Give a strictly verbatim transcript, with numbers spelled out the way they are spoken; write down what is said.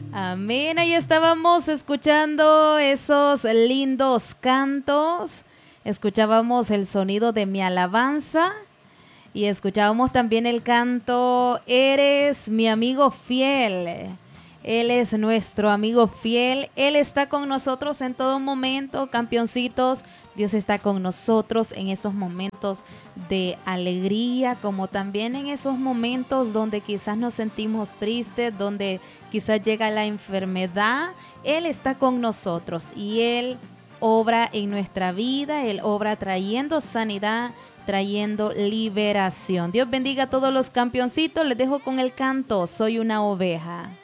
Amén. Ahí estábamos escuchando esos lindos cantos. Escuchábamos el sonido de mi alabanza y escuchábamos también el canto Eres mi amigo fiel. Él es nuestro amigo fiel. Él está con nosotros en todo momento, campeoncitos. Dios está con nosotros en esos momentos de alegría, como también en esos momentos donde quizás nos sentimos tristes, donde quizás llega la enfermedad. Él está con nosotros y Él obra en nuestra vida. Él obra trayendo sanidad, trayendo liberación. Dios bendiga a todos los campeoncitos. Les dejo con el canto Soy una oveja.